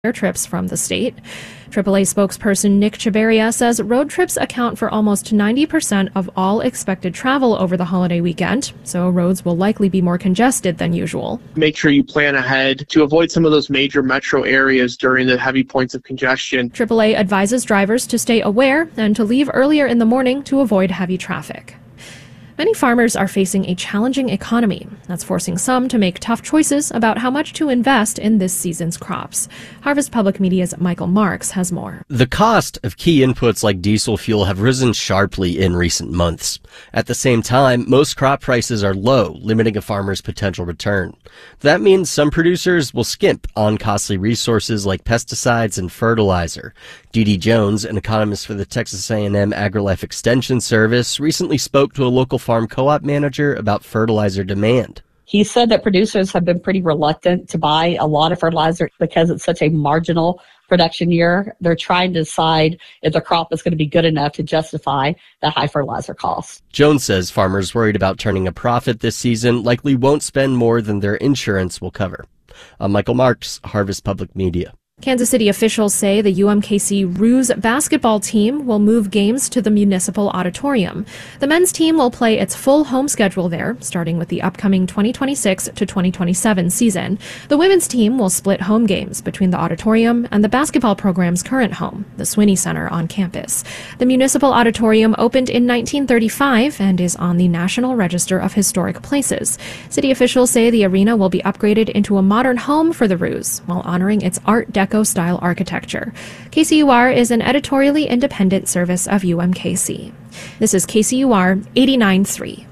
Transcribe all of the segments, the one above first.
air trips from the state. AAA spokesperson Nick Chabaria says road trips account for almost 90% of all expected travel over the holiday weekend, so roads will likely be more congested than usual. Make sure you plan ahead to avoid some of those major metro areas during the heavy points of congestion. AAA advises drivers to stay aware and to leave earlier in the morning to avoid heavy traffic. Many farmers are facing a challenging economy that's forcing some to make tough choices about how much to invest in this season's crops. Harvest Public Media's Michael Marks has more. The cost of key inputs like diesel fuel have risen sharply in recent months. At the same time, most crop prices are low, limiting a farmer's potential return. That means some producers will skimp on costly resources like pesticides and fertilizer. D.D. Jones, an economist for the Texas A&M AgriLife Extension Service, recently spoke to a local farm co-op manager about fertilizer demand. He said that producers have been pretty reluctant to buy a lot of fertilizer because it's such a marginal production year. They're trying to decide if the crop is going to be good enough to justify the high fertilizer costs. Jones says farmers worried about turning a profit this season likely won't spend more than their insurance will cover. I'm Michael Marks, Harvest Public Media. Kansas City officials say the UMKC Roos basketball team will move games to the Municipal Auditorium. The men's team will play its full home schedule there, starting with the upcoming 2026 to 2027 season. The women's team will split home games between the auditorium and the basketball program's current home, the Swinney Center on campus. The Municipal Auditorium opened in 1935 and is on the National Register of Historic Places. City officials say the arena will be upgraded into a modern home for the Roos, while honoring its Art Deco style architecture. KCUR is an editorially independent service of UMKC. This is KCUR 89.3.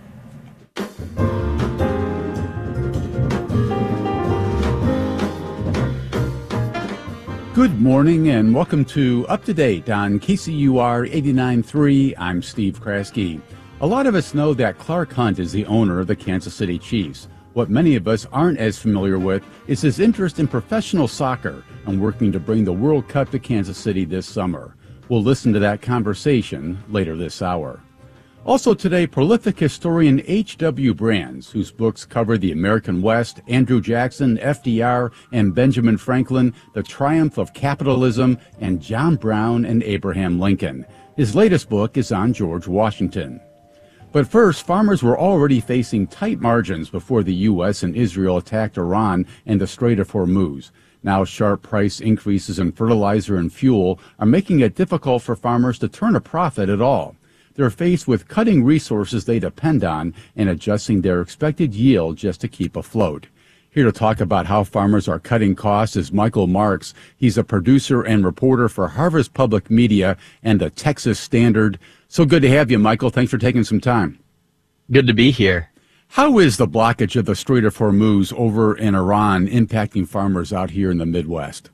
Good morning and welcome to Up to Date on KCUR 89.3. I'm Steve Kraske. A lot of us know that Clark Hunt is the owner of the Kansas City Chiefs. What many of us aren't as familiar with is his interest in professional soccer and working to bring the World Cup to Kansas City this summer. We'll listen to that conversation later this hour. Also today, prolific historian H.W. Brands, whose books cover the American West, Andrew Jackson, FDR, and Benjamin Franklin, the triumph of capitalism, and John Brown and Abraham Lincoln. His latest book is on George Washington. But first, farmers were already facing tight margins before the U.S. and Israel attacked Iran and the Strait of Hormuz. Now, sharp price increases in fertilizer and fuel are making it difficult for farmers to turn a profit at all. They're faced with cutting resources they depend on and adjusting their expected yield just to keep afloat. Here to talk about how farmers are cutting costs is Michael Marks. He's a producer and reporter for Harvest Public Media and the Texas Standard. So good to have you, Michael. Thanks for taking some time. Good to be here. How is the blockage of the Strait of Hormuz over in Iran impacting farmers out here in the Midwest?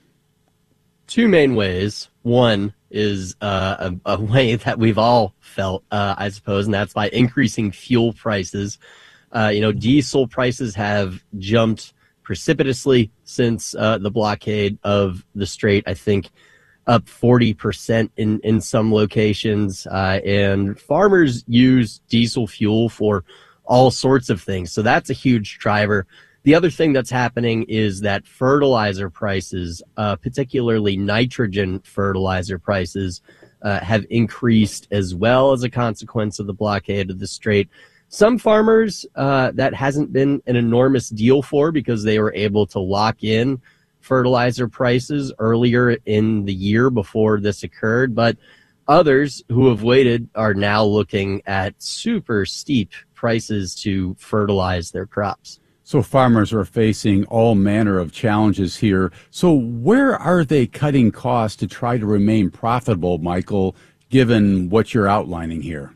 Two main ways. One is a way that we've all felt, I suppose, and that's by increasing fuel prices. Diesel prices have jumped precipitously since the blockade of the strait. I think up 40% in some locations, and farmers use diesel fuel for all sorts of things. So that's a huge driver. The other thing that's happening is that fertilizer prices, particularly nitrogen fertilizer prices, have increased as well as a consequence of the blockade of the strait. Some farmers, that hasn't been an enormous deal for because they were able to lock in fertilizer prices earlier in the year before this occurred, but others who have waited are now looking at super steep prices to fertilize their crops. So farmers are facing all manner of challenges here. So where are they cutting costs to try to remain profitable, Michael, given what you're outlining here?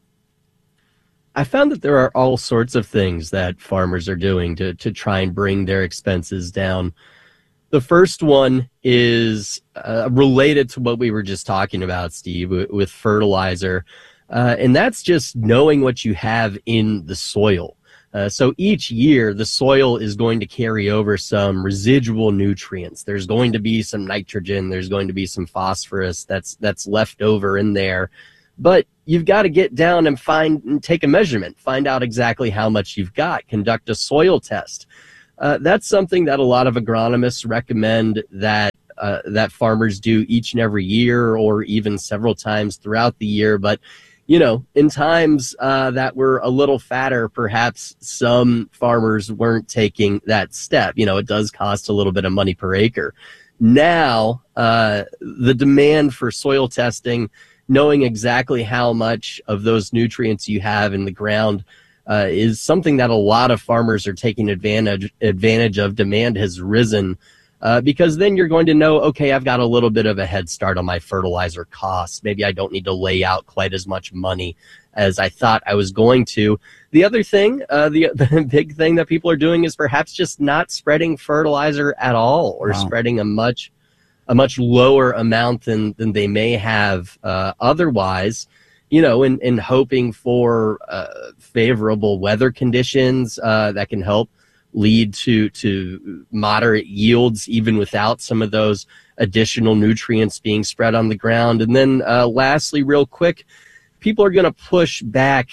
I found that there are all sorts of things that farmers are doing to try and bring their expenses down. The first one is related to what we were just talking about, Steve, with fertilizer, and that's just knowing what you have in the soil. So each year, the soil is going to carry over some residual nutrients. There's going to be some nitrogen. There's going to be some phosphorus that's left over in there. But you've got to get down and take a measurement, find out exactly how much you've got, conduct a soil test. That's something that a lot of agronomists recommend that farmers do each and every year, or even several times throughout the year. But in times that were a little fatter, perhaps some farmers weren't taking that step. It does cost a little bit of money per acre. Now, the demand for soil testing, knowing exactly how much of those nutrients you have in the ground, is something that a lot of farmers are taking advantage of. Demand has risen because then you're going to know, okay, I've got a little bit of a head start on my fertilizer costs. Maybe I don't need to lay out quite as much money as I thought I was going to. The other thing, the big thing that people are doing is perhaps just not spreading fertilizer at all, or spreading a much lower amount than they may have otherwise, in hoping for favorable weather conditions that can help lead to moderate yields, even without some of those additional nutrients being spread on the ground. And then lastly, real quick, people are going to push back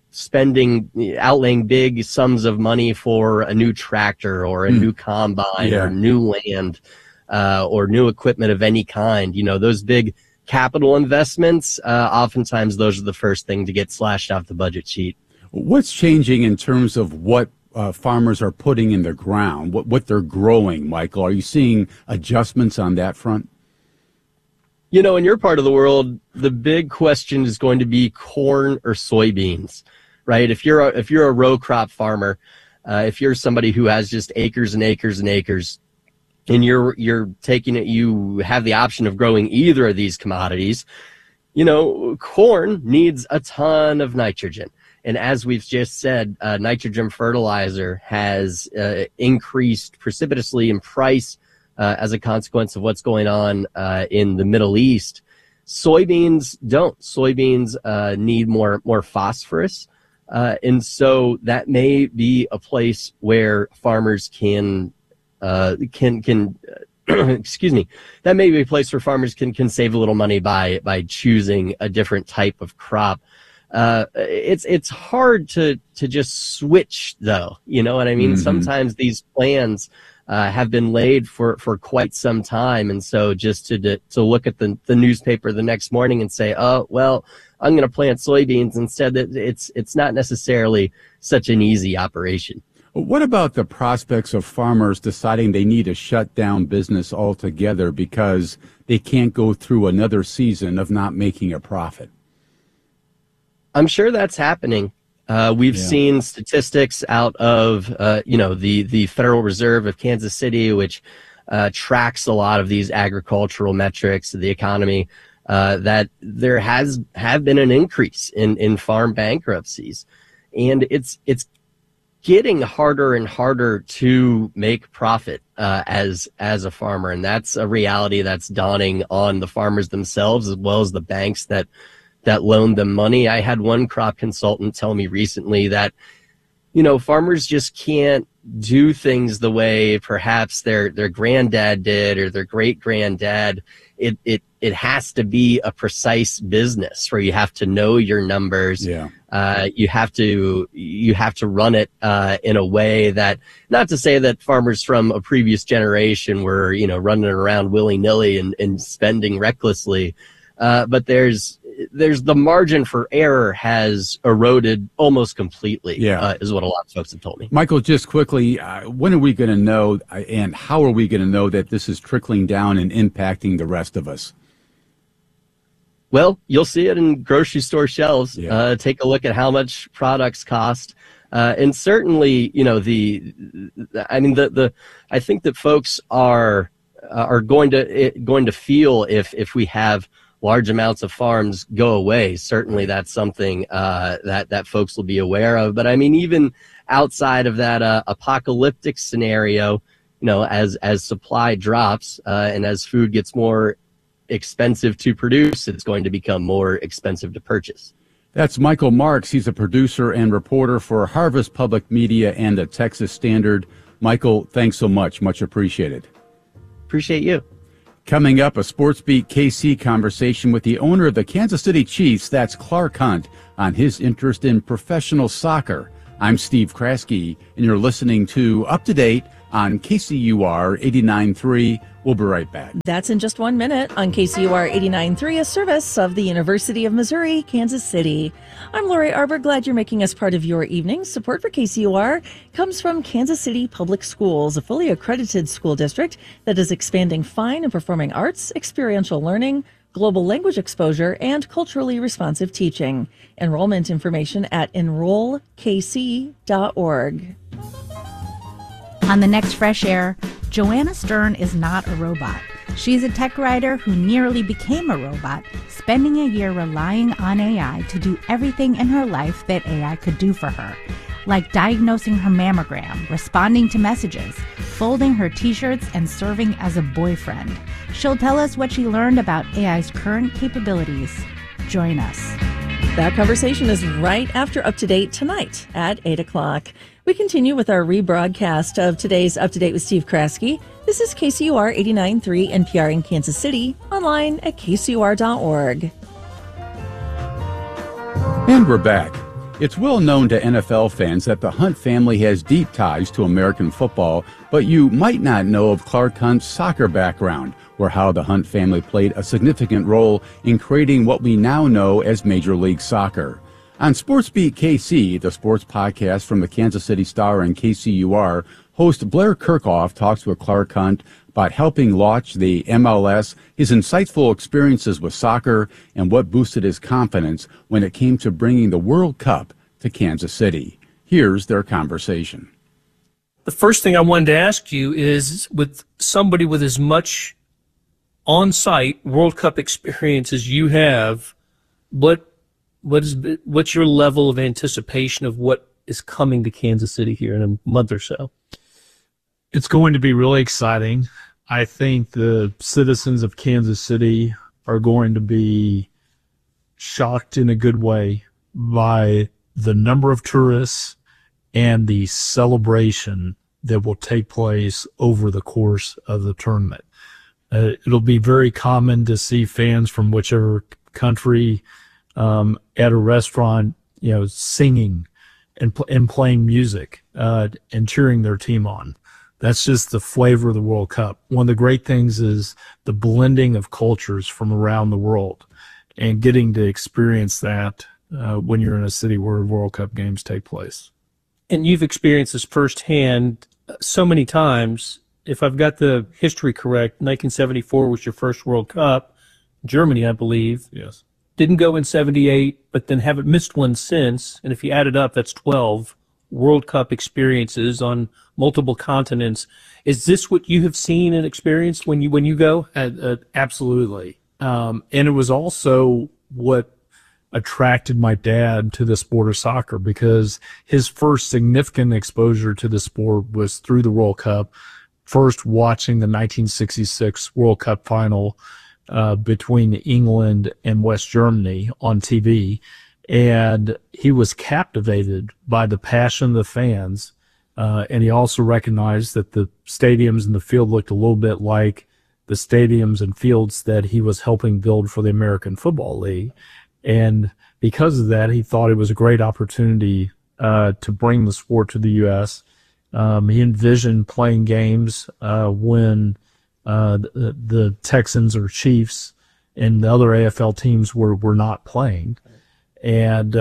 outlaying big sums of money for a new tractor or a new combine or new land or new equipment of any kind. Those big capital investments, oftentimes those are the first thing to get slashed off the budget sheet. What's changing in terms of what farmers are putting in the ground, what they're growing, Michael? Are you seeing adjustments on that front? In your part of the world, the big question is going to be corn or soybeans, right? If you're a row crop farmer, if you're somebody who has just acres and acres and acres, and you're taking it, you have the option of growing either of these commodities. Corn needs a ton of nitrogen. And as we've just said, nitrogen fertilizer has increased precipitously in price as a consequence of what's going on in the Middle East. Soybeans don't. Soybeans need more phosphorus. And so that may be a place where farmers can excuse me, that may be a place where farmers can save a little money by choosing a different type of crop. It's hard to just switch, though. You know what I mean? Mm-hmm. Sometimes these plans have been laid for quite some time, and so just to look at the newspaper the next morning and say, oh well, I'm going to plant soybeans instead, it's not necessarily such an easy operation. What about the prospects of farmers deciding they need to shut down business altogether because they can't go through another season of not making a profit? I'm sure that's happening. We've seen statistics out of, the Federal Reserve of Kansas City, which tracks a lot of these agricultural metrics of the economy, that there have been an increase in farm bankruptcies. And it's getting harder and harder to make profit as a farmer. And that's a reality that's dawning on the farmers themselves, as well as the banks that loaned them money. I had one crop consultant tell me recently that, farmers just can't do things the way perhaps their granddad did or their great granddad. It has to be a precise business where you have to know your numbers. Yeah. You have to run it in a way that, not to say that farmers from a previous generation were, running around willy-nilly and spending recklessly, but there's the margin for error has eroded almost completely, is what a lot of folks have told me. Michael, just quickly, when are we going to know and how are we going to know that this is trickling down and impacting the rest of us? Well, you'll see it in grocery store shelves. Yeah. Take a look at how much products cost. And certainly, I think that folks are going to feel if we have large amounts of farms go away. Certainly that's something that folks will be aware of. But I mean, even outside of that apocalyptic scenario, as supply drops and as food gets more expensive to produce, it's going to become more expensive to purchase. That's Michael Marks. He's a producer and reporter for Harvest Public Media and the Texas Standard. Michael, thanks so much. Much appreciated. Appreciate you. Coming up, a Sports Beat KC conversation with the owner of the Kansas City Chiefs, that's Clark Hunt, on his interest in professional soccer I'm Steve Kraske, and you're listening to Up to Date on KCUR 89.3. We'll be right back. That's in just 1 minute on KCUR 89.3, a service of the University of Missouri, Kansas City. I'm Lori Arbor, glad you're making us part of your evening. Support for KCUR comes from Kansas City Public Schools, a fully accredited school district that is expanding fine and performing arts, experiential learning, global language exposure, and culturally responsive teaching. Enrollment information at enrollkc.org. On the next Fresh Air, Joanna Stern is not a robot. She's a tech writer who nearly became a robot, spending a year relying on AI to do everything in her life that AI could do for her, like diagnosing her mammogram, responding to messages, folding her t-shirts, and serving as a boyfriend. She'll tell us what she learned about AI's current capabilities. Join us. That conversation is right after Up to Date tonight at 8 o'clock. We continue with our rebroadcast of today's Up to Date with Steve Kraske. This is KCUR 89.3 NPR in Kansas City, online at kcur.org. And we're back. It's well known to NFL fans that the Hunt family has deep ties to American football, but you might not know of Clark Hunt's soccer background, or how the Hunt family played a significant role in creating what we now know as Major League Soccer. On SportsBeat KC, the sports podcast from the Kansas City Star and KCUR, host Blair Kirchhoff talks with Clark Hunt about helping launch the MLS, his insightful experiences with soccer, and what boosted his confidence when it came to bringing the World Cup to Kansas City. Here's their conversation. The first thing I wanted to ask you is, with somebody with as much on-site World Cup experience as you have, what's your level of anticipation of what is coming to Kansas City here in a month or so? It's going to be really exciting. I think the citizens of Kansas City are going to be shocked in a good way by the number of tourists and the celebration that will take place over the course of the tournament. It'll be very common to see fans from whichever country at a restaurant, singing and playing music and cheering their team on. That's just the flavor of the World Cup. One of the great things is the blending of cultures from around the world and getting to experience that when you're in a city where World Cup games take place. And you've experienced this firsthand so many times. If I've got the history correct, 1974 was your first World Cup. Germany, I believe. Yes. Didn't go in 78, but then haven't missed one since. And if you add it up, that's 12 World Cup experiences on multiple continents. Is this what you have seen and experienced when you go? Absolutely. And it was also what attracted my dad to the sport of soccer, because his first significant exposure to the sport was through the World Cup. First watching the 1966 World Cup final between England and West Germany on TV. And he was captivated by the passion of the fans. And he also recognized that the stadiums and the field looked a little bit like the stadiums and fields that he was helping build for the American Football League. And because of that, he thought it was a great opportunity to bring the sport to the U.S. He envisioned playing games when the Texans or Chiefs and the other AFL teams were not playing. And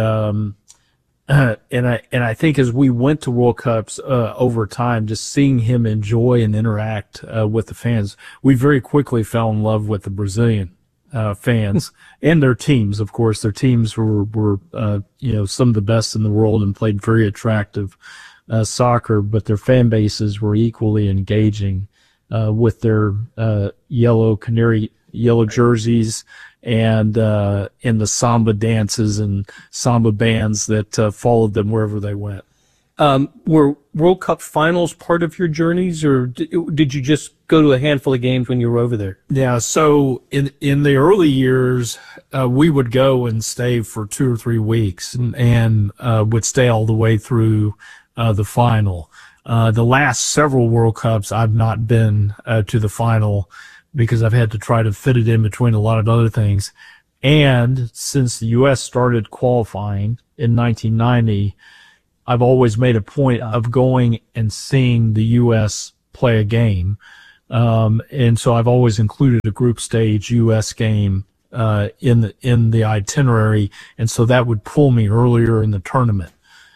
I think as we went to World Cups over time, just seeing him enjoy and interact with the fans, we very quickly fell in love with the Brazilian fans and their teams. Of course, their teams were some of the best in the world and played very attractive soccer, but their fan bases were equally engaging with their yellow jerseys and the samba dances and samba bands that followed them wherever they went. Were World Cup finals part of your journeys, or did you just go to a handful of games when you were over there? Yeah, so in the early years, we would go and stay for 2 or 3 weeks and would stay all the way through the final. The last several World Cups, I've not been to the final because I've had to try to fit it in between a lot of other things. And since the U.S. started qualifying in 1990, I've always made a point of going and seeing the U.S. play a game. And so I've always included a group stage U.S. game in the itinerary, and so that would pull me earlier in the tournament.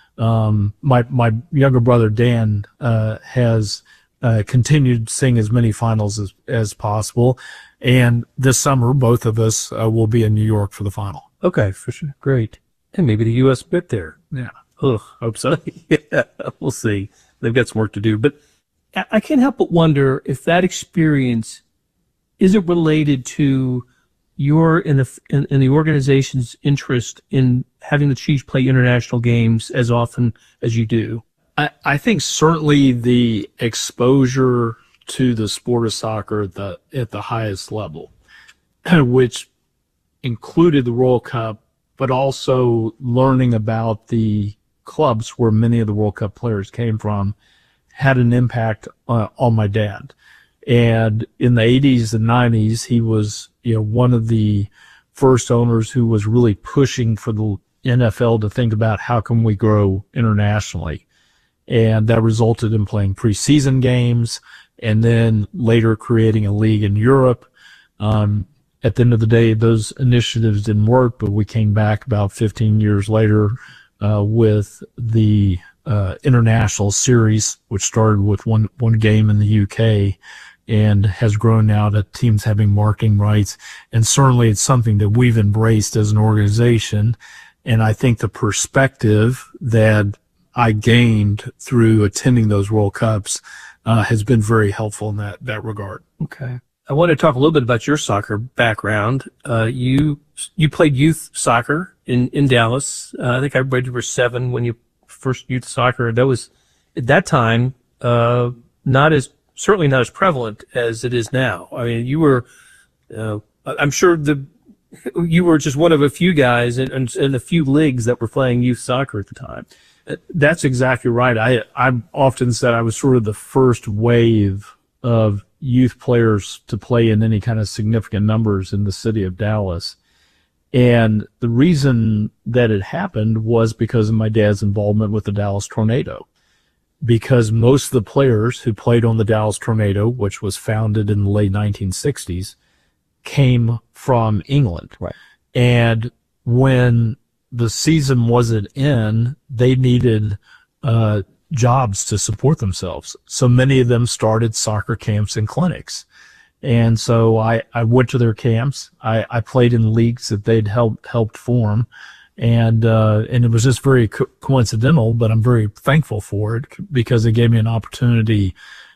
My younger brother Dan has continued seeing as many finals as possible, and this summer both of us will be in New York for the final. Okay, for sure. Great. And maybe the U.S. bit there. Yeah. Ugh, hope so. Yeah, we'll see. They've got some work to do. But I can't help but wonder if that experience, is it related to your in the organization's interest in having the Chiefs play international games as often as you do? I think certainly the exposure to the sport of soccer at the highest level, which included the World Cup, but also learning about the clubs where many of the World Cup players came from, had an impact on my dad. And in the 80s and 90s, he was, one of the first owners who was really pushing for the NFL to think about how can we grow internationally. And that resulted in playing preseason games and then later creating a league in Europe. At the end of the day, those initiatives didn't work, but we came back about 15 years later with the international series, which started with one game in the UK and has grown now to teams having marketing rights. And certainly it's something that we've embraced as an organization. And I think the perspective that I gained through attending those World Cups has been very helpful in that regard. Okay. I want to talk a little bit about your soccer background. You played youth soccer in Dallas. I think I read you were 7 when you first youth soccer. That was at that time certainly not as prevalent as it is now. I mean, you were I'm sure you were just one of a few guys in a few leagues that were playing youth soccer at the time. That's exactly right. I've often said I was sort of the first wave of youth players to play in any kind of significant numbers in the city of Dallas. And the reason that it happened was because of my dad's involvement with the Dallas Tornado. Because most of the players who played on the Dallas Tornado, which was founded in the late 1960s, came from England. Right. And when the season wasn't in, they needed jobs to support themselves. So many of them started soccer camps and clinics. And so I went to their camps. I played in leagues that they'd helped form. And it was just very coincidental, but I'm very thankful for it because it gave me an opportunity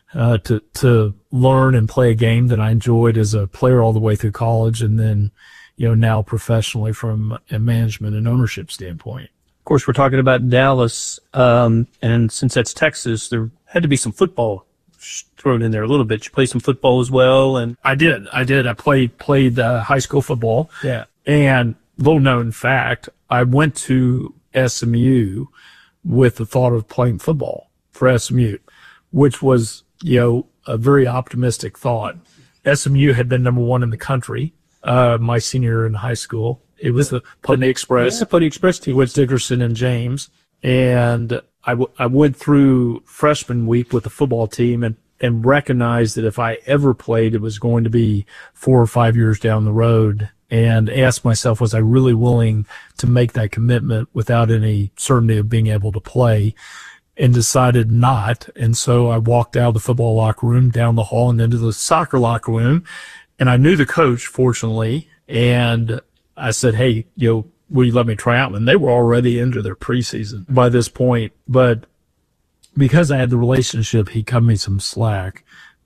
to learn and play a game that I enjoyed as a player all the way through college, and then now professionally from a management and ownership standpoint. Of course, we're talking about Dallas, and since that's Texas, there had to be some football thrown in there a little bit. You played some football as well, and I did. I played high school football. Yeah. And little known fact, I went to SMU with the thought of playing football for SMU, which was, a very optimistic thought. SMU had been number 1 in the country my senior year in high school. It was the Putney Express. Yeah, Putney Express team with Dickerson and James. And I went through freshman week with the football team and recognized that if I ever played, it was going to be 4 or 5 years down the road, and asked myself, was I really willing to make that commitment without any certainty of being able to play, and decided not. And so I walked out of the football locker room, down the hall, and into the soccer locker room. And I knew the coach, fortunately, and I said, hey, will you let me try out? And they were already into their preseason by this point. But because I had the relationship, he cut me some slack.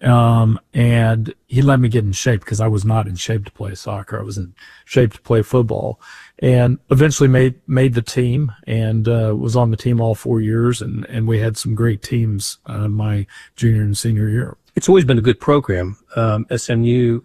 And he let me get in shape because I was not in shape to play soccer. I was in shape to play football, and eventually made the team and was on the team all 4 years. And we had some great teams my junior and senior year. It's always been a good program, SMU.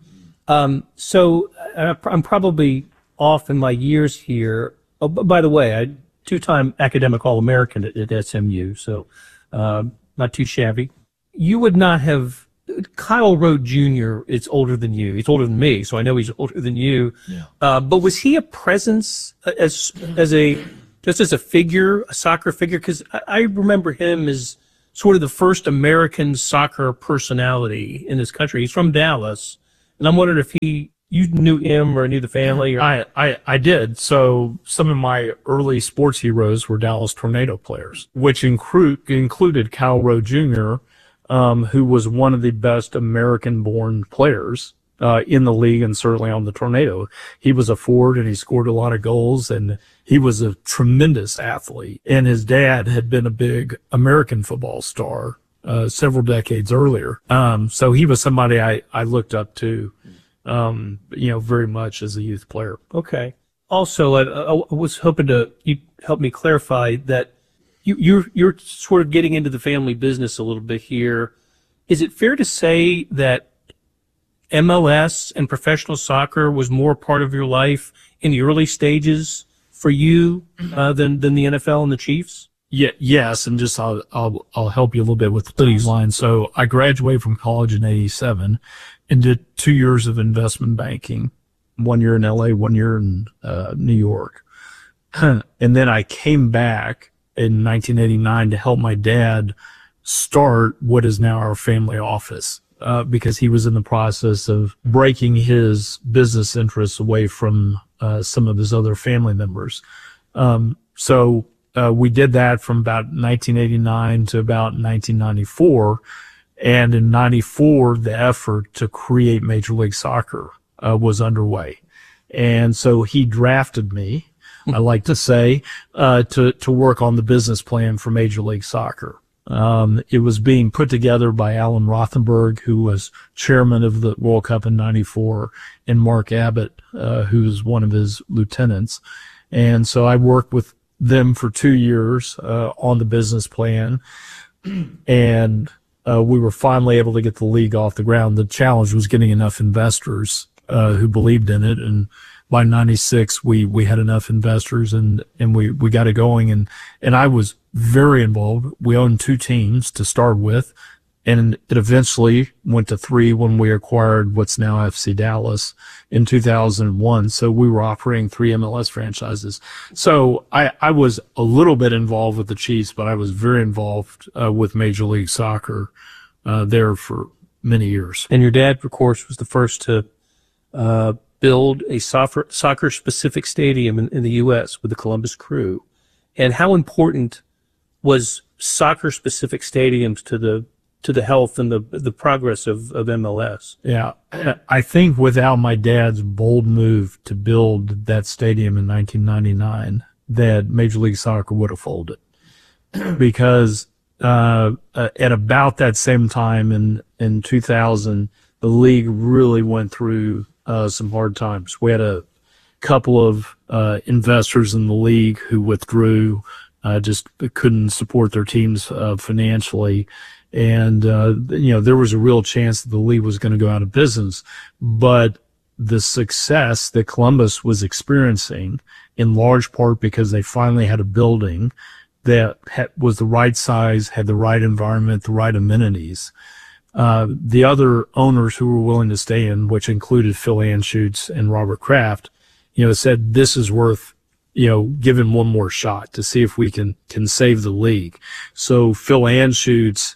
So I'm probably off in my years here. Oh, by the way, I 2-time academic All-American at SMU, so not too shabby. You would not have. Kyle Rote Jr. is older than you. He's older than me, so I know he's older than you. Yeah. But was he a presence as a just as a figure, a soccer figure? Because I remember him as sort of the first American soccer personality in this country. He's from Dallas, and I'm wondering if you knew him or knew the family. Or... I did. So some of my early sports heroes were Dallas Tornado players, which included Kyle Rowe Jr., who was one of the best American-born players in the league and certainly on the Tornado. He was a forward and he scored a lot of goals, and he was a tremendous athlete. And his dad had been a big American football star several decades earlier. So he was somebody I looked up to, very much as a youth player. Okay. Also, I was hoping you help me clarify that you're sort of getting into the family business a little bit here. Is it fair to say that MLS and professional soccer was more part of your life in the early stages for you than the NFL and the Chiefs? Yeah, yes, and just I'll help you a little bit with these lines. So I graduated from college in '87 and did 2 years of investment banking, 1 year in LA, 1 year in New York. And then I came back in 1989 to help my dad start what is now our family office, because he was in the process of breaking his business interests away from some of his other family members. So we did that from about 1989 to about 1994. And in 94, the effort to create Major League Soccer was underway. And so he drafted me, I like to say, to work on the business plan for Major League Soccer. It was being put together by Alan Rothenberg, who was chairman of the World Cup in '94, and Mark Abbott, who was one of his lieutenants. And so I worked with them for 2 years on the business plan, and we were finally able to get the league off the ground. The challenge was getting enough investors who believed in it, and by '96 we had enough investors and we got it going, and I was very involved. We owned 2 teams to start with, and it eventually went to 3 when we acquired what's now FC Dallas in 2001. So we were operating 3 MLS franchises. So I was a little bit involved with the Chiefs, but I was very involved with Major League Soccer there for many years. And your dad, of course, was the first to build a soccer-specific stadium in the U.S. with the Columbus Crew. And how important was soccer-specific stadiums to the health and the progress of MLS? Yeah, I think without my dad's bold move to build that stadium in 1999, that Major League Soccer would have folded. Because at about that same time in 2000, the league really went through some hard times. We had a couple of investors in the league who withdrew, just couldn't support their teams financially. And, there was a real chance that the league was going to go out of business. But the success that Columbus was experiencing, in large part because they finally had a building that was the right size, had the right environment, the right amenities. The other owners who were willing to stay in, which included Phil Anschutz and Robert Kraft, said this is worth, giving one more shot to see if we can save the league. So Phil Anschutz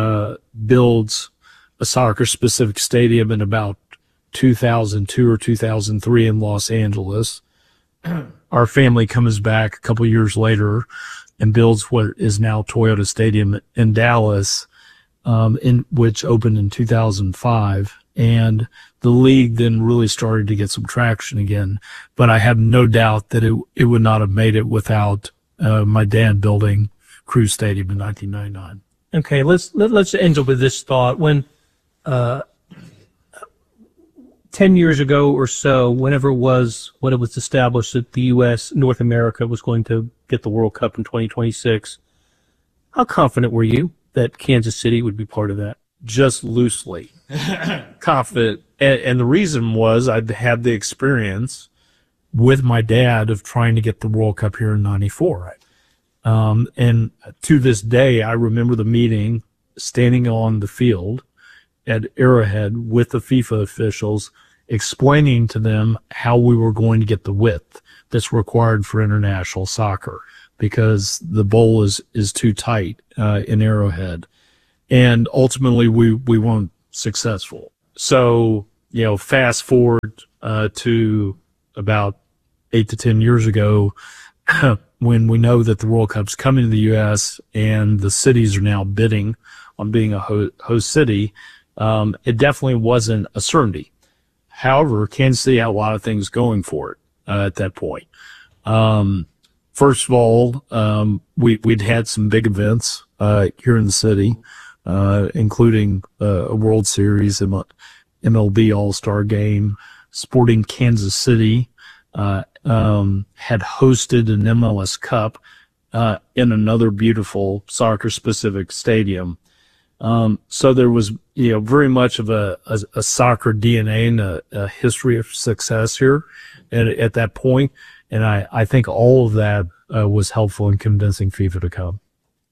builds a soccer-specific stadium in about 2002 or 2003 in Los Angeles. Our family comes back a couple years later and builds what is now Toyota Stadium in Dallas, which opened in 2005. And the league then really started to get some traction again. But I have no doubt that it would not have made it without my dad building Crew Stadium in 1999. Okay, let's end with this thought. When 10 years ago or so, whenever it was established that the U.S., North America, was going to get the World Cup in 2026, how confident were you that Kansas City would be part of that? Just loosely confident. And the reason was I'd had the experience with my dad of trying to get the World Cup here in '94. And to this day, I remember the meeting, standing on the field at Arrowhead with the FIFA officials explaining to them how we were going to get the width that's required for international soccer, because the bowl is too tight in Arrowhead. And ultimately we weren't successful. So, fast forward to about 8 to 10 years ago, when we know that the World Cup's coming to the U.S. and the cities are now bidding on being a host city, it definitely wasn't a certainty. However, Kansas City had a lot of things going for it at that point. First of all, we'd had some big events here in the city, including a World Series, MLB All-Star Game. Sporting Kansas City had hosted an MLS Cup in another beautiful soccer-specific stadium. So there was, very much of a soccer DNA and a history of success here at that point. And I think all of that was helpful in convincing FIFA to come.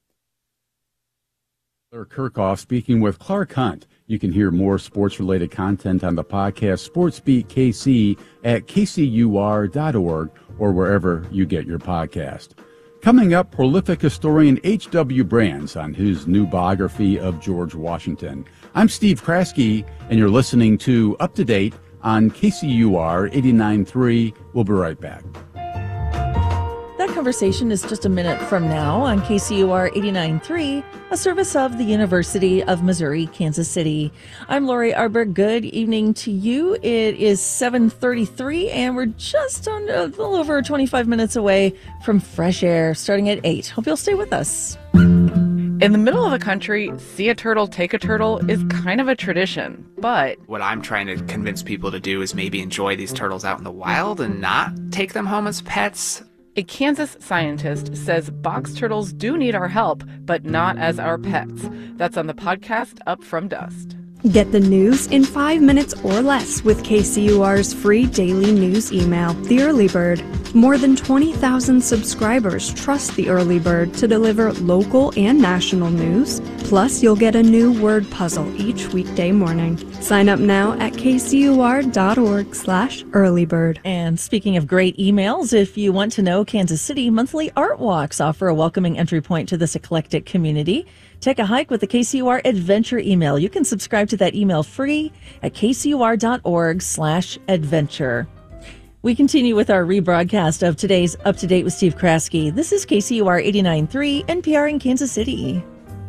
Kirchhoff speaking with Clark Hunt. You can hear more sports-related content on the podcast Sports Beat KC at kcur.org or wherever you get your podcast. Coming up, prolific historian H.W. Brands on his new biography of George Washington. I'm Steve Kraske, and you're listening to Up to Date on KCUR 89.3. We'll be right back. That conversation is just a minute from now on KCUR 89.3, a service of the University of Missouri, Kansas City. I'm Lori Arbor. Good evening to you. It is 7:33, and we're just on a little over 25 minutes away from fresh air, starting at 8. Hope you'll stay with us. In the middle of the country, see a turtle, take a turtle is kind of a tradition, but what I'm trying to convince people to do is maybe enjoy these turtles out in the wild and not take them home as pets. A Kansas scientist says box turtles do need our help, but not as our pets. That's on the podcast Up From Dust. Get the news in 5 minutes or less with KCUR's free daily news email, The Early Bird. More than 20,000 subscribers trust The Early Bird to deliver local and national news. Plus, you'll get a new word puzzle each weekday morning. Sign up now at kcur.org/earlybird. And speaking of great emails, if you want to know Kansas City, monthly art walks offer a welcoming entry point to this eclectic community. Take a hike with the KCUR Adventure email. You can subscribe to that email free at kcur.org/adventure. We continue with our rebroadcast of today's Up to Date with Steve Kraske. This is KCUR 89.3 NPR in Kansas City.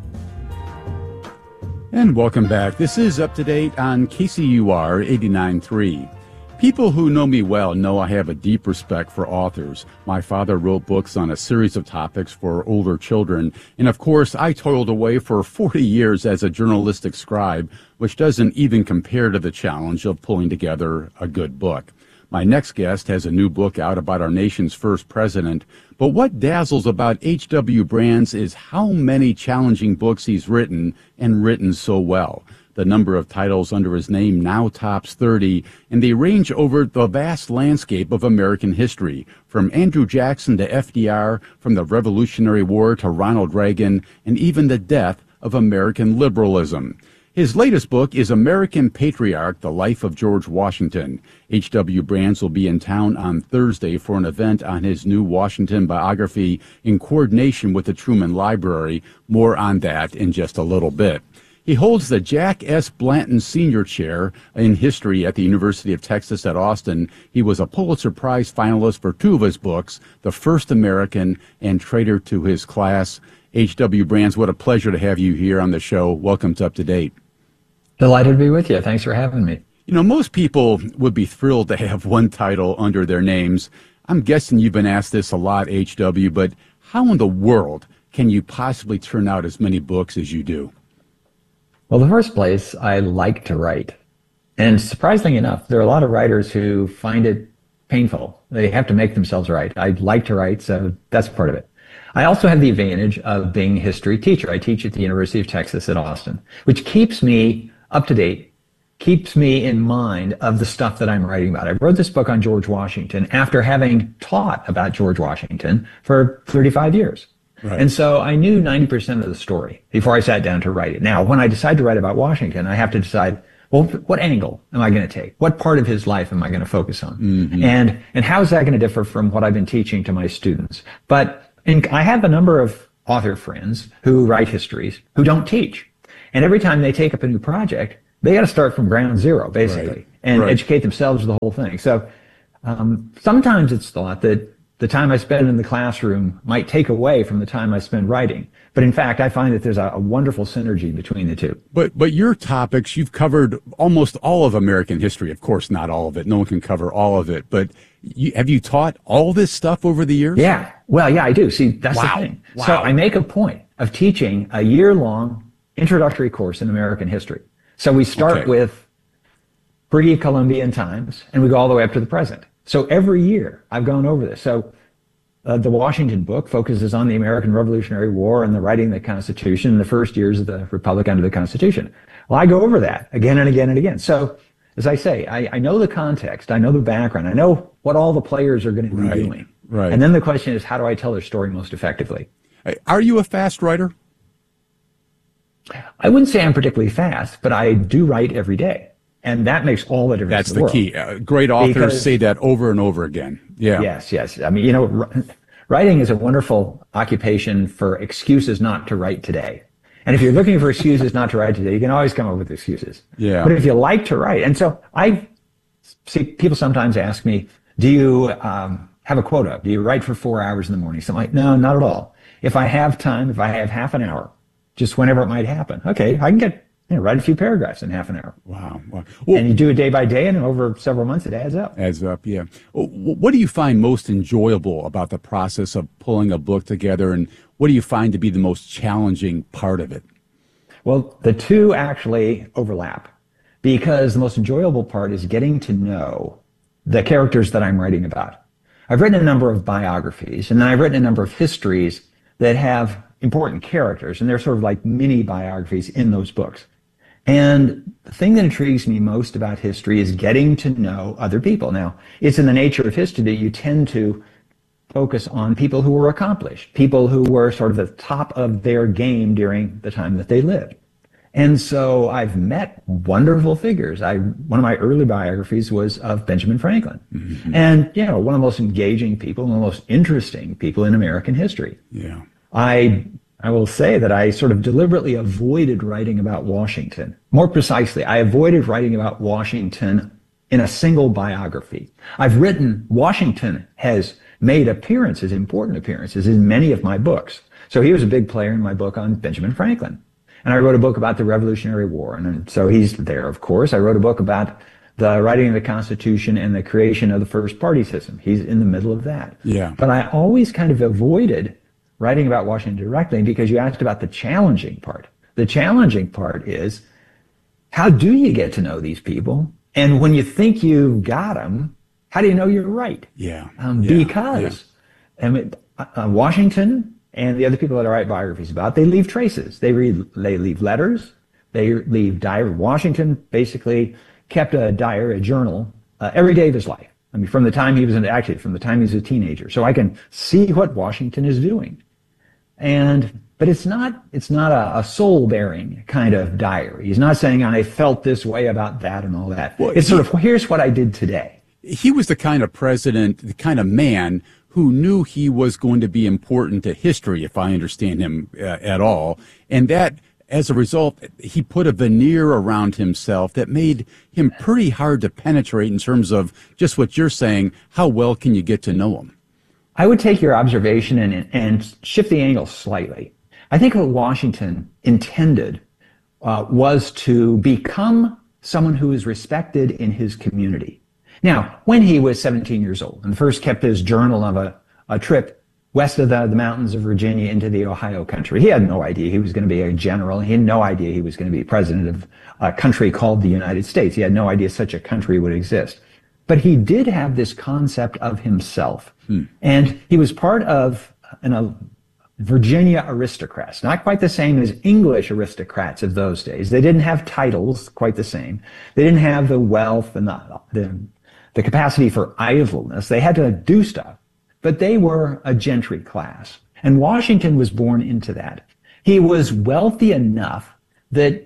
And welcome back. This is Up to Date on KCUR 89.3. People who know me well know I have a deep respect for authors. My father wrote books on a series of topics for older children, and of course I toiled away for 40 years as a journalistic scribe, which doesn't even compare to the challenge of pulling together a good book. My next guest has a new book out about our nation's first president, but what dazzles about H.W. Brands is how many challenging books he's written, and written so well. The number of titles under his name now tops 30, and they range over the vast landscape of American history, from Andrew Jackson to FDR, from the Revolutionary War to Ronald Reagan, and even the death of American liberalism. His latest book is American Patriarch, The Life of George Washington. H.W. Brands will be in town on Thursday for an event on his new Washington biography in coordination with the Truman Library. More on that in just a little bit. He holds the Jack S. Blanton Senior Chair in History at the University of Texas at Austin. He was a Pulitzer Prize finalist for two of his books, The First American and Traitor to His Class. H.W. Brands, what a pleasure to have you here on the show. Welcome to Up to Date. Delighted to be with you. Thanks for having me. You know, most people would be thrilled to have one title under their names. I'm guessing you've been asked this a lot, H.W., but how in the world can you possibly turn out as many books as you do? Well, in the first place, I like to write. And surprisingly enough, there are a lot of writers who find it painful. They have to make themselves write. I like to write, so that's part of it. I also have the advantage of being a history teacher. I teach at the University of Texas at Austin, which keeps me up to date, keeps me in mind of the stuff that I'm writing about. I wrote this book on George Washington after having taught about George Washington for 35 years. Right. And so I knew 90% of the story before I sat down to write it. Now, when I decide to write about Washington, I have to decide, Well, what angle am I going to take? What part of his life am I going to focus on? Mm-hmm. And how is that going to differ from what I've been teaching to my students? But I have a number of author friends who write histories who don't teach. And every time they take up a new project, they got to start from ground zero, basically, and educate themselves the whole thing. So sometimes it's thought that the time I spend in the classroom might take away from the time I spend writing. But in fact, I find that there's a wonderful synergy between the two. But your topics, you've covered almost all of American history. Of course, not all of it. No one can cover all of it. But have you taught all this stuff over the years? Yeah. Well, yeah, I do. See, that's the thing. Wow. So I make a point of teaching a year-long introductory course in American history. So we start with pre-Columbian times, and we go all the way up to the present. So every year I've gone over this. So the Washington book focuses on the American Revolutionary War and the writing of the Constitution in the first years of the Republic under the Constitution. Well, I go over that again and again and again. So as I say, I know the context, I know the background, I know what all the players are going to be doing. Right. And then the question is, how do I tell their story most effectively? Are you a fast writer? I wouldn't say I'm particularly fast, but I do write every day. And that makes all the difference. That's the key. Great authors say that over and over again. Yeah. Yes. I mean, writing is a wonderful occupation for excuses not to write today. And if you're looking for excuses not to write today, you can always come up with excuses. Yeah. But if you like to write, and so I see people sometimes ask me, do you have a quota? Do you write for 4 hours in the morning? So I'm like, no, not at all. If I have time, if I have half an hour, just whenever it might happen, okay, I can write a few paragraphs in half an hour. Wow. Well, and you do it day by day, and over several months, it adds up. Yeah. What do you find most enjoyable about the process of pulling a book together, and what do you find to be the most challenging part of it? Well, the two actually overlap, because the most enjoyable part is getting to know the characters that I'm writing about. I've written a number of biographies, and then I've written a number of histories that have important characters, and they're sort of like mini biographies in those books. And the thing that intrigues me most about history is getting to know other people. Now, it's in the nature of history that you tend to focus on people who were accomplished, people who were sort of the top of their game during the time that they lived. And so I've met wonderful figures. One of my early biographies was of Benjamin Franklin. Mm-hmm. And, one of the most engaging people, one of the most interesting people in American history. Yeah. I will say that I sort of deliberately avoided writing about Washington. More precisely, I avoided writing about Washington in a single biography. Washington has made appearances, important appearances, in many of my books. So he was a big player in my book on Benjamin Franklin. And I wrote a book about the Revolutionary War, and so he's there, of course. I wrote a book about the writing of the Constitution and the creation of the first party system. He's in the middle of that. Yeah. But I always kind of avoided writing about Washington directly, because you asked about the challenging part. The challenging part is, how do you get to know these people? And when you think you've got them, how do you know you're right? Yeah. Because Washington and the other people that I write biographies about, they leave traces. They leave letters. They leave diary. Washington basically kept a diary, a journal, every day of his life. I mean, from the time he was a teenager. So I can see what Washington is doing. But it's not a soul-bearing kind of diary. He's not saying, I felt this way about that and all that. Well, it's sort of, here's what I did today. He was the kind of president, the kind of man who knew he was going to be important to history, if I understand him at all. And that, as a result, he put a veneer around himself that made him pretty hard to penetrate in terms of just what you're saying. How well can you get to know him? I would take your observation and shift the angle slightly. I think what Washington intended was to become someone who is respected in his community. Now, when he was 17 years old and first kept his journal of a trip west of the mountains of Virginia into the Ohio country, he had no idea he was going to be a general. He had no idea he was going to be president of a country called the United States. He had no idea such a country would exist. But he did have this concept of himself. And he was part of Virginia aristocrats, not quite the same as English aristocrats of those days. They didn't have titles quite the same. They didn't have the wealth and the capacity for idleness. They had to do stuff. But they were a gentry class. And Washington was born into that. He was wealthy enough that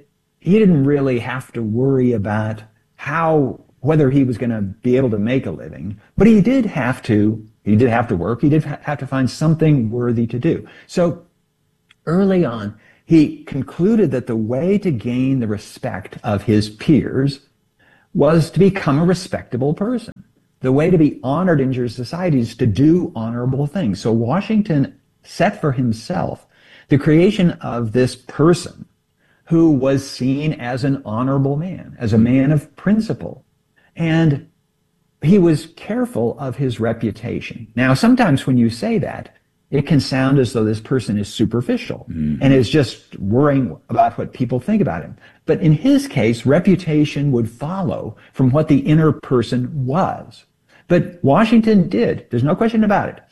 he didn't really have to worry about whether he was going to be able to make a living, but he did have to work. He did have to find something worthy to do. So early on, he concluded that the way to gain the respect of his peers was to become a respectable person. The way to be honored in your society is to do honorable things. So Washington set for himself the creation of this person who was seen as an honorable man, as a man of principle. And he was careful of his reputation. Now, sometimes when you say that, it can sound as though this person is superficial and is just worrying about what people think about him. But in his case, reputation would follow from what the inner person was. But Washington did. There's no question about it.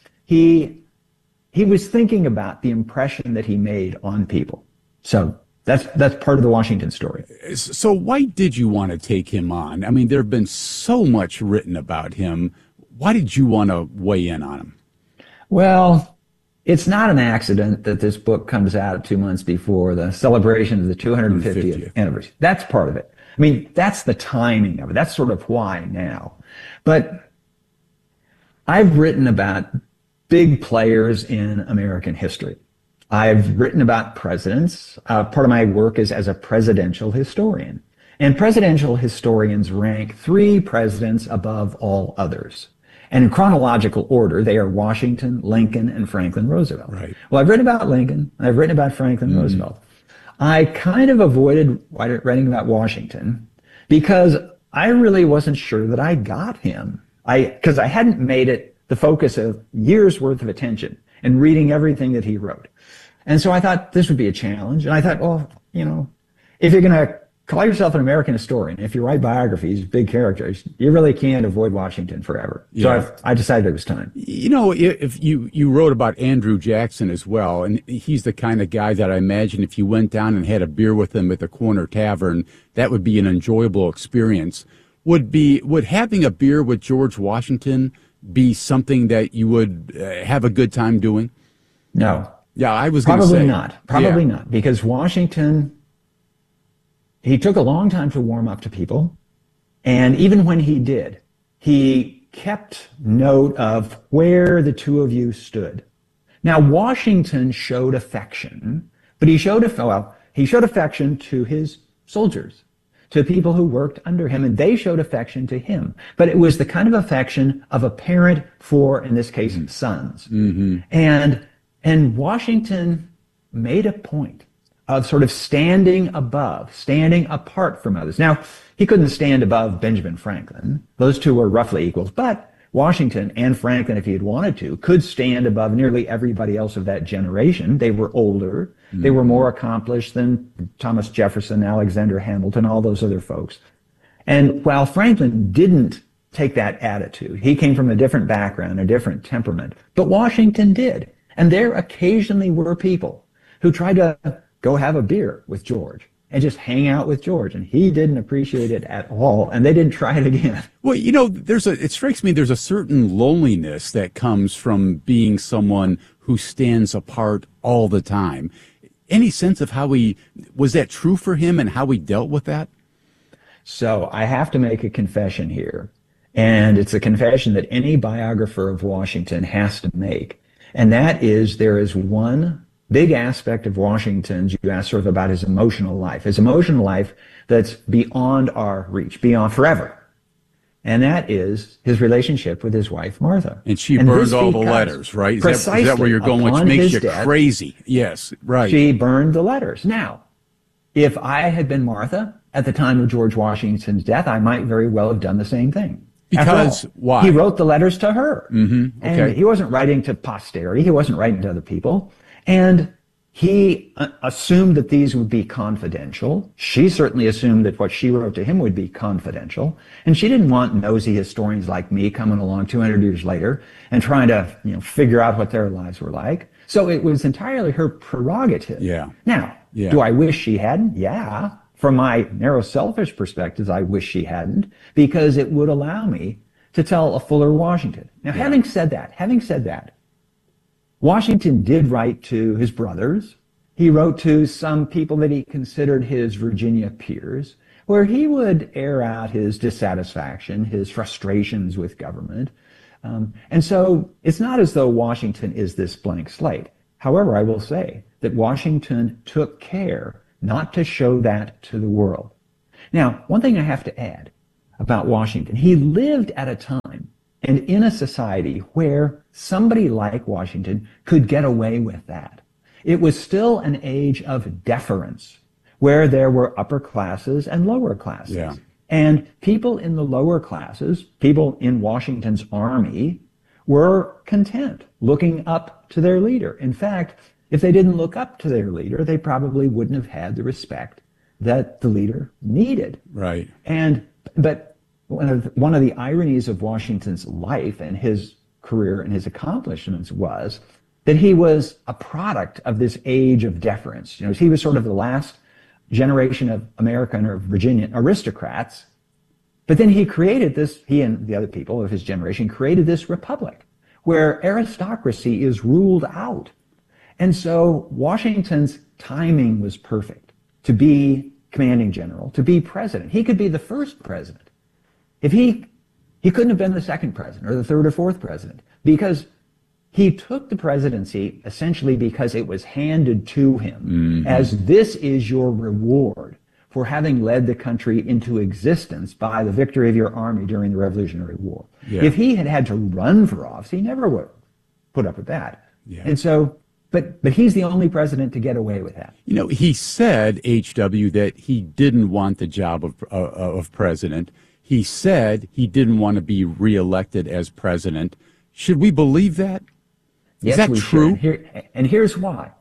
He was thinking about the impression that he made on people. So that's part of the Washington story. So why did you want to take him on? I mean, there have been so much written about him. Why did you want to weigh in on him? Well, it's not an accident that this book comes out 2 months before the celebration of the 250th anniversary. That's part of it. I mean, that's the timing of it. That's sort of why now. But I've written about big players in American history. I've written about presidents. Part of my work is as a presidential historian. And presidential historians rank 3 presidents above all others. And in chronological order, they are Washington, Lincoln, and Franklin Roosevelt. Right. Well, I've written about Lincoln. I've written about Franklin Roosevelt. I kind of avoided writing about Washington because I really wasn't sure that I got him. Because I hadn't made it the focus of years' worth of attention and reading everything that he wrote. And so I thought this would be a challenge. And I thought, well, if you're going to call yourself an American historian, if you write biographies, big characters, you really can't avoid Washington forever. Yeah. So I decided it was time. If you wrote about Andrew Jackson as well, and he's the kind of guy that I imagine if you went down and had a beer with him at the corner tavern, that would be an enjoyable experience. Would having a beer with George Washington be something that you would have a good time doing? No. Yeah, I was going to say. Probably not. Because Washington, he took a long time to warm up to people. And even when he did, he kept note of where the two of you stood. Now, Washington showed affection, but he showed affection to his soldiers, to people who worked under him, and they showed affection to him. But it was the kind of affection of a parent for, in this case, sons. And Washington made a point of sort of standing apart from others. Now, he couldn't stand above Benjamin Franklin. Those two were roughly equals, but Washington and Franklin, if he had wanted to, could stand above nearly everybody else of that generation. They were older. They were more accomplished than Thomas Jefferson, Alexander Hamilton, all those other folks. And while Franklin didn't take that attitude, he came from a different background, a different temperament, but Washington did. And there occasionally were people who tried to go have a beer with George and just hang out with George, and he didn't appreciate it at all, and they didn't try it again. Well, it strikes me there's a certain loneliness that comes from being someone who stands apart all the time. Any sense of was that true for him and how he dealt with that? So I have to make a confession here, and it's a confession that any biographer of Washington has to make. And that is, there is one big aspect of Washington's, you asked sort of about his emotional life that's beyond our reach, beyond forever. And that is his relationship with his wife, Martha. And she burned all the letters, right? Is that where you're going, which makes you crazy? Yes, right. She burned the letters. Now, if I had been Martha at the time of George Washington's death, I might very well have done the same thing. Because why? He wrote the letters to her. Okay. And he wasn't writing to posterity. He wasn't writing to other people. And he assumed that these would be confidential. She certainly assumed that what she wrote to him would be confidential. And she didn't want nosy historians like me coming along 200 years later and trying to, figure out what their lives were like. So it was entirely her prerogative. Yeah. Now, do I wish she hadn't? Yeah. From my narrow selfish perspectives, I wish she hadn't, because it would allow me to tell a fuller Washington. Now, having said that, Washington did write to his brothers. He wrote to some people that he considered his Virginia peers, where he would air out his dissatisfaction, his frustrations with government. And so it's not as though Washington is this blank slate. However, I will say that Washington took care not to show that to the world. Now, one thing I have to add about Washington, he lived at a time and in a society where somebody like Washington could get away with that. It was still an age of deference, where there were upper classes and lower classes. Yeah. And people in the lower classes, people in Washington's army, were content looking up to their leader. In fact, if they didn't look up to their leader, they probably wouldn't have had the respect that the leader needed. Right. But one of the ironies of Washington's life and his career and his accomplishments was that he was a product of this age of deference. You know, he was sort of the last generation of American or Virginian aristocrats, but then he created this, he and the other people of his generation created this republic where aristocracy is ruled out. And so Washington's timing was perfect to be commanding general, to be president. He could be the first president. If he couldn't have been the second president or the third or fourth president, because he took the presidency essentially because it was handed to him as this is your reward for having led the country into existence by the victory of your army during the Revolutionary War. Yeah. If he had had to run for office, he never would put up with that. Yeah. And so, but he's the only president to get away with that. You know, he said, H.W., that he didn't want the job of president. He said he didn't want to be reelected as president. Should we believe that? Yes, is that true? And here's why.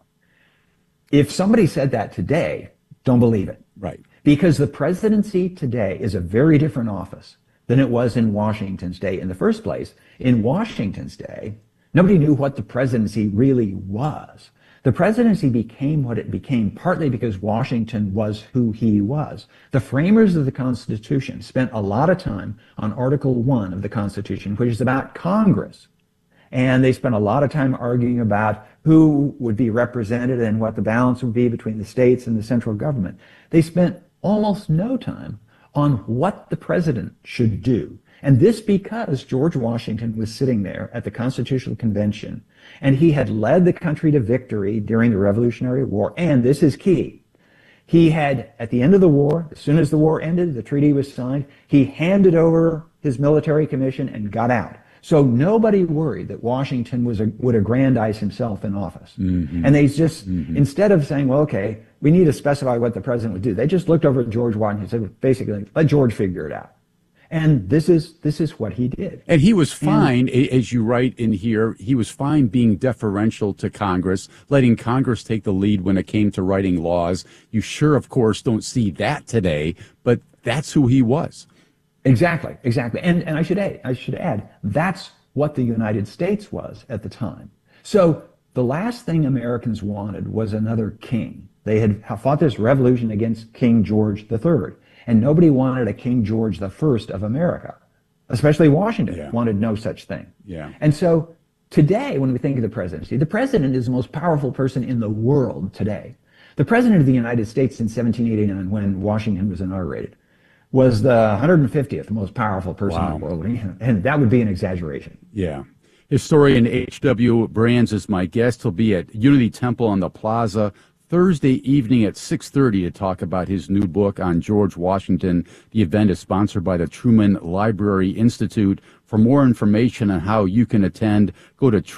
If somebody said that today, don't believe it. Right. Because the presidency today is a very different office than it was in Washington's day. In the first place, in Washington's day, nobody knew what the presidency really was. The presidency became what it became partly because Washington was who he was. The framers of the Constitution spent a lot of time on Article 1 of the Constitution, which is about Congress. And they spent a lot of time arguing about who would be represented and what the balance would be between the states and the central government. They spent almost no time on what the president should do. And this because George Washington was sitting there at the Constitutional Convention, and he had led the country to victory during the Revolutionary War. And this is key. He had, at the end of the war, as soon as the war ended, the treaty was signed, he handed over his military commission and got out. So nobody worried that Washington would aggrandize himself in office. Mm-hmm. And they just, instead of saying, well, okay, we need to specify what the president would do, they just looked over at George Washington and said, basically, let George figure it out. And this is what he did. And he was fine, as you write in here, he was fine being deferential to Congress, letting Congress take the lead when it came to writing laws. You sure, of course, don't see that today, but that's who he was. Exactly. And I should add, that's what the United States was at the time. So the last thing Americans wanted was another king. They had fought this revolution against King George III, and nobody wanted a King George I of America, especially Washington wanted no such thing. Yeah. And so today, when we think of the presidency, the president is the most powerful person in the world today. The president of the United States in 1789, when Washington was inaugurated, was the 150th most powerful person in the world, and that would be an exaggeration. Yeah. Historian H.W. Brands is my guest. He'll be at Unity Temple on the Plaza Thursday evening at 6:30 to talk about his new book on George Washington. The event is sponsored by the Truman Library Institute. For more information on how you can attend, go to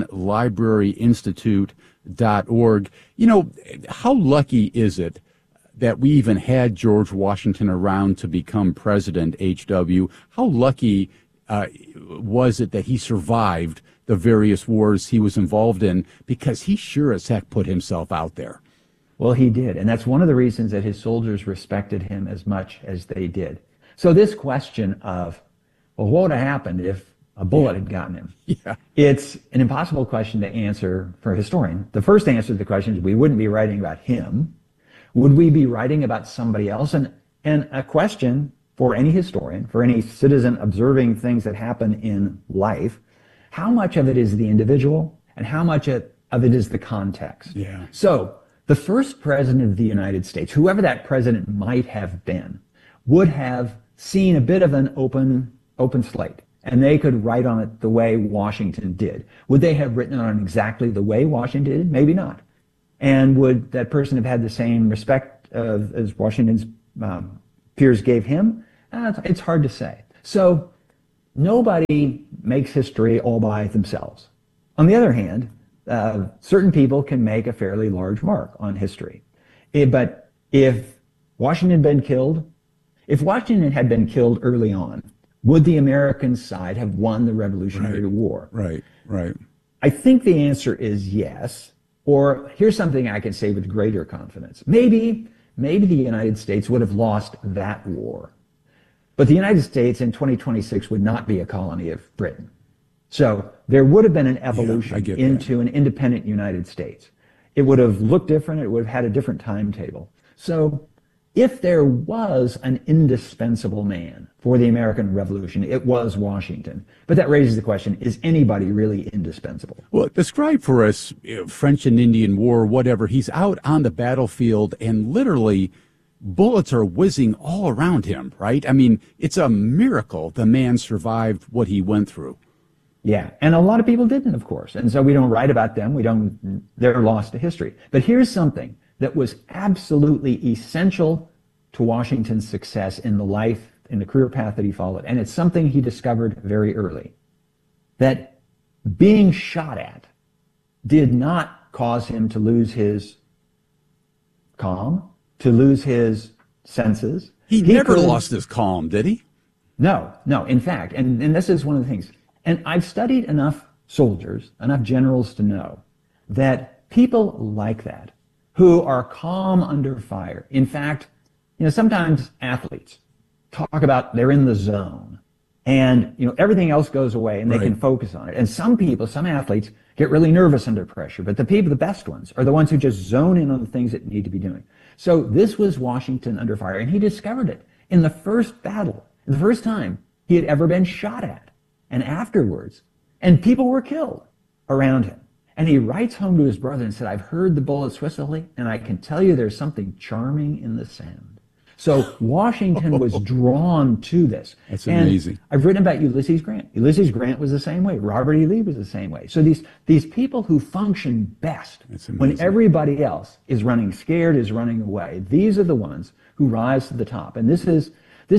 trumanlibraryinstitute.org. You know, how lucky is it that we even had George Washington around to become president, H.W.? How lucky was it that he survived the various wars he was involved in? Because he sure as heck put himself out there. Well, he did. And that's one of the reasons that his soldiers respected him as much as they did. So this question of, well, what would have happened if a bullet had gotten him? Yeah. It's an impossible question to answer for a historian. The first answer to the question is we wouldn't be writing about him. Would we be writing about somebody else? And a question for any historian, for any citizen observing things that happen in life, how much of it is the individual and how much of it is the context? Yeah. So the first president of the United States, whoever that president might have been, would have seen a bit of an open slate, and they could write on it the way Washington did. Would they have written on it exactly the way Washington did? Maybe not. And would that person have had the same respect as Washington's peers gave him? It's hard to say. So nobody makes history all by themselves. On the other hand, certain people can make a fairly large mark on history. But if Washington had been killed early on, would the American side have won the Revolutionary War? Right. I think the answer is yes. Or here's something I can say with greater confidence. Maybe the United States would have lost that war. But the United States in 2026 would not be a colony of Britain. So there would have been an evolution into an independent United States. It would have looked different. It would have had a different timetable. So if there was an indispensable man for the American Revolution, it was Washington. But that raises the question, is anybody really indispensable? Well, describe for us French and Indian War, whatever. He's out on the battlefield and literally bullets are whizzing all around him, right? I mean, it's a miracle the man survived what he went through. Yeah, and a lot of people didn't, of course. And so we don't write about them. They're lost to history. But here's something that was absolutely essential to Washington's success in the career path that he followed. And it's something he discovered very early. That being shot at did not cause him to lose his calm, to lose his senses. He never lost his calm, did he? No. In fact, and this is one of the things. And I've studied enough soldiers, enough generals to know that people like that, who are calm under fire. In fact, sometimes athletes talk about they're in the zone and, everything else goes away and they can focus on it. And some athletes get really nervous under pressure, but the best ones are the ones who just zone in on the things that need to be doing. So this was Washington under fire, and he discovered it in the first battle, the first time he had ever been shot at. And afterwards, and people were killed around him. And he writes home to his brother and said, I've heard the bullets whistling, and I can tell you there's something charming in the sound. So Washington was drawn to this. That's amazing. I've written about Ulysses Grant. Ulysses Grant was the same way. Robert E. Lee was the same way. So these people who function best when everybody else is running scared, is running away, these are the ones who rise to the top. And this is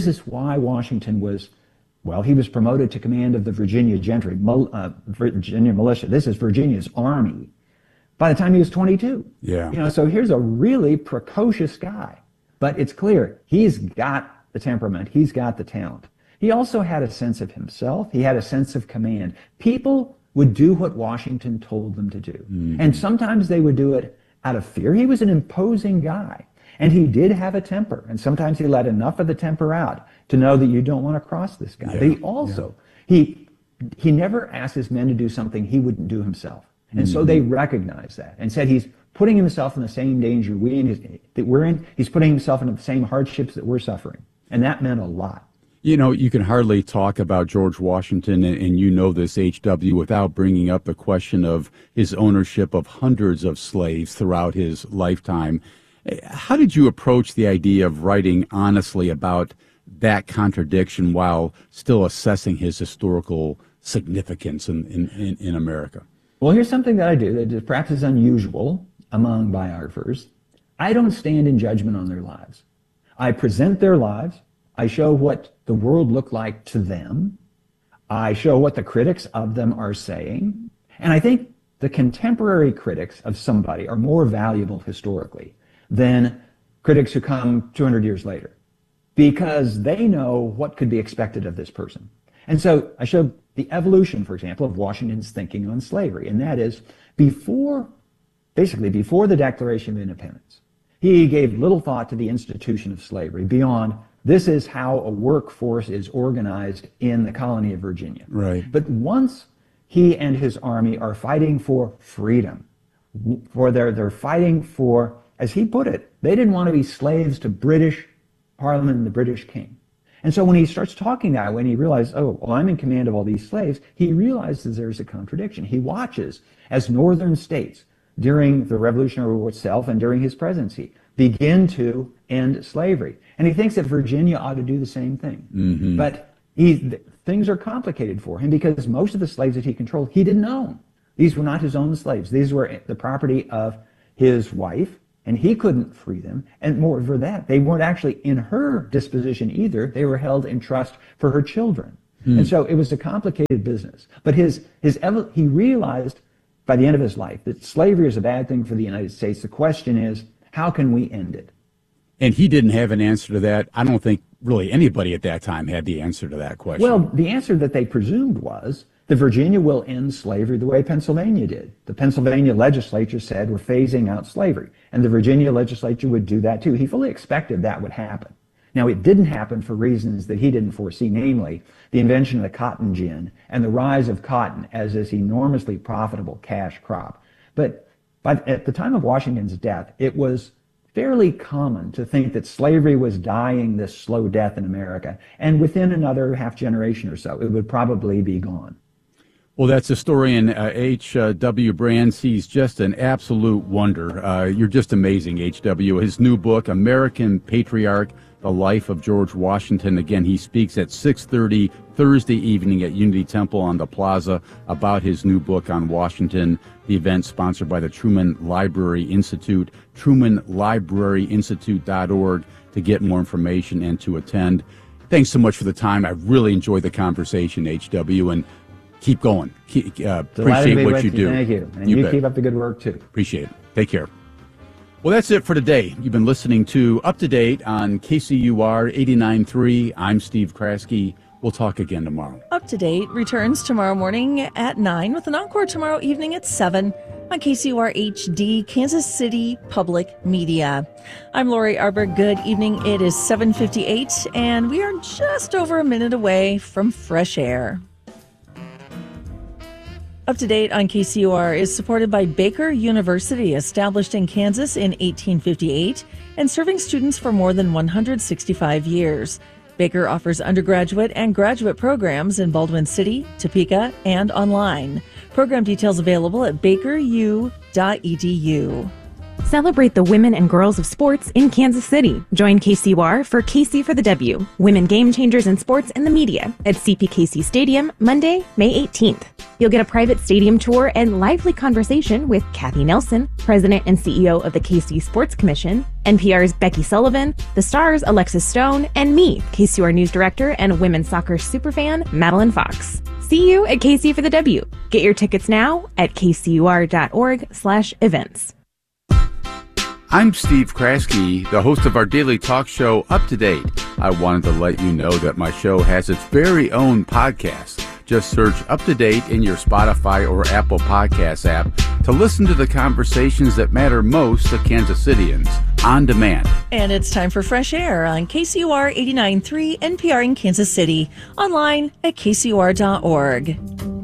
why Washington was, he was promoted to command of the Virginia Gentry, Virginia Militia. This is Virginia's army. By the time he was 22. Yeah. So here's a really precocious guy. But it's clear he's got the temperament. He's got the talent. He also had a sense of himself. He had a sense of command. People would do what Washington told them to do. Mm-hmm. And sometimes they would do it out of fear. He was an imposing guy. And he did have a temper. And sometimes he let enough of the temper out to know that you don't want to cross this guy. But he also, he never asked his men to do something he wouldn't do himself. And so they recognized that and said he's putting himself in the same danger that we're in. He's putting himself into the same hardships that we're suffering. And that meant a lot. You can hardly talk about George Washington, and this, H.W., without bringing up the question of his ownership of hundreds of slaves throughout his lifetime. How did you approach the idea of writing honestly about that contradiction while still assessing his historical significance in America? Well, here's something that I do that perhaps is unusual among biographers. I don't stand in judgment on their lives. I present their lives. I show what the world looked like to them. I show what the critics of them are saying. And I think the contemporary critics of somebody are more valuable historically than critics who come 200 years later, because they know what could be expected of this person. And so I show the evolution, for example, of Washington's thinking on slavery. And that is before the Declaration of Independence, he gave little thought to the institution of slavery beyond this is how a workforce is organized in the colony of Virginia. Right. But once he and his army are fighting for freedom, they're fighting for, as he put it, they didn't want to be slaves to British Parliament and the British king. And so when he starts talking that way and he realizes, I'm in command of all these slaves, he realizes there's a contradiction. He watches as northern states during the Revolutionary War itself and during his presidency. Begin to end slavery. And he thinks that Virginia ought to do the same thing. Mm-hmm. But things are complicated for him because most of the slaves that he controlled, he didn't own. These were not his own slaves. These were the property of his wife, and he couldn't free them. And moreover that, they weren't actually in her disposition either. They were held in trust for her children. And so it was a complicated business. But he realized by the end of his life that slavery is a bad thing for the United States. The question is, how can we end it? And he didn't have an answer to that. I don't think really anybody at that time had the answer to that question. Well, the answer that they presumed was that Virginia will end slavery the way Pennsylvania did. The Pennsylvania legislature said we're phasing out slavery, and the Virginia legislature would do that too. He fully expected that would happen. Now, it didn't happen for reasons that he didn't foresee, namely the invention of the cotton gin and the rise of cotton as this enormously profitable cash crop. But at the time of Washington's death, it was fairly common to think that slavery was dying this slow death in America, and within another half generation or so, it would probably be gone. Well, that's historian H.W. Brands. He's just an absolute wonder. You're just amazing, H.W. His new book, American Patriarch, The Life of George Washington. Again, he speaks at 6:30 Thursday evening at Unity Temple on the Plaza about his new book on Washington. The event sponsored by the Truman Library Institute, trumanlibraryinstitute.org to get more information and to attend. Thanks so much for the time. I really enjoyed the conversation, H.W., and keep going. Appreciate what you do. Thank you. And you keep up the good work, too. Appreciate it. Take care. Well, that's it for today. You've been listening to Up to Date on KCUR 89.3. I'm Steve Kraske. We'll talk again tomorrow. Up to Date returns tomorrow morning at 9 with an encore tomorrow evening at 7 on KCUR HD, Kansas City Public Media. I'm Lori Arbor. Good evening. It is 7:58, and we are just over a minute away from fresh air. Up to Date on KCUR is supported by Baker University, established in Kansas in 1858 and serving students for more than 165 years. Baker offers undergraduate and graduate programs in Baldwin City, Topeka, and online. Program details available at bakeru.edu. Celebrate the women and girls of sports in Kansas City. Join KCUR for KC for the W, Women Game Changers in Sports and the Media at CPKC Stadium, Monday, May 18th. You'll get a private stadium tour and lively conversation with Kathy Nelson, President and CEO of the KC Sports Commission, NPR's Becky Sullivan, the Star's Alexis Stone, and me, KCUR News Director and women's soccer superfan Madeline Fox. See you at KC for the W. Get your tickets now at kcur.org/events. I'm Steve Kraske, the host of our daily talk show, Up to Date. I wanted to let you know that my show has its very own podcast. Just search Up to Date in your Spotify or Apple Podcasts app to listen to the conversations that matter most to Kansas Cityans on demand. And it's time for Fresh Air on KCUR 89.3 NPR in Kansas City, online at kcur.org.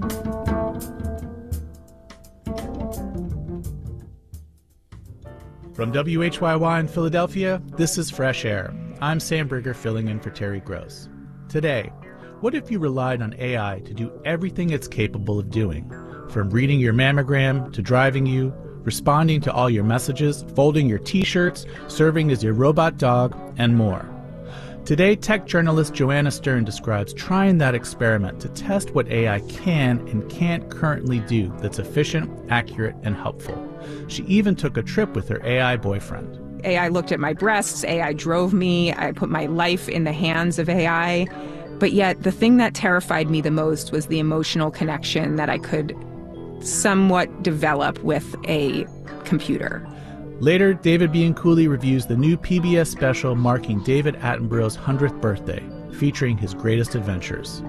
From WHYY in Philadelphia, this is Fresh Air. I'm Sam Brigger filling in for Terry Gross. Today, what if you relied on AI to do everything it's capable of doing? From reading your mammogram to driving you, responding to all your messages, folding your t-shirts, serving as your robot dog, and more. Today, tech journalist Joanna Stern describes trying that experiment to test what AI can and can't currently do that's efficient, accurate, and helpful. She even took a trip with her AI boyfriend. AI looked at my breasts, AI drove me, I put my life in the hands of AI. But yet, the thing that terrified me the most was the emotional connection that I could somewhat develop with a computer. Later, David Bianculli reviews the new PBS special marking David Attenborough's 100th birthday, featuring his greatest adventures.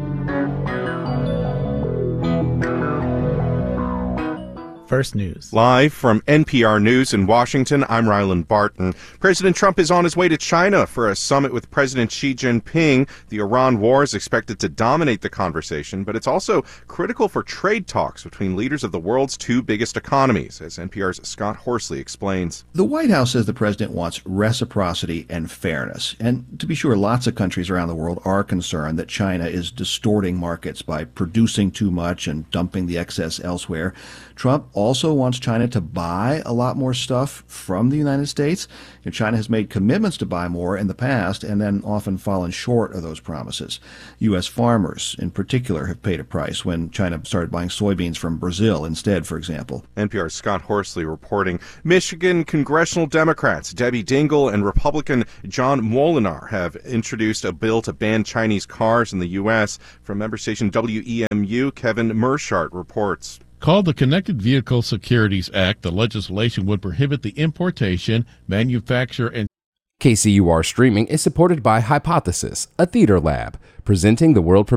First News. Live from NPR News in Washington, I'm Ryland Barton. President Trump is on his way to China for a summit with President Xi Jinping. The Iran war is expected to dominate the conversation, but it's also critical for trade talks between leaders of the world's two biggest economies, as NPR's Scott Horsley explains. The White House says the president wants reciprocity and fairness. And to be sure, lots of countries around the world are concerned that China is distorting markets by producing too much and dumping the excess elsewhere. Trump also wants China to buy a lot more stuff from the United States. China has made commitments to buy more in the past and then often fallen short of those promises. U.S. farmers, in particular, have paid a price when China started buying soybeans from Brazil instead, for example. NPR's Scott Horsley reporting. Michigan congressional Democrats Debbie Dingell and Republican John Molinar have introduced a bill to ban Chinese cars in the U.S. From member station WEMU, Kevin Mershart reports. Called the Connected Vehicle Securities Act, the legislation would prohibit the importation, manufacture, and KCUR streaming is supported by Hypothesis, a theater lab, presenting the world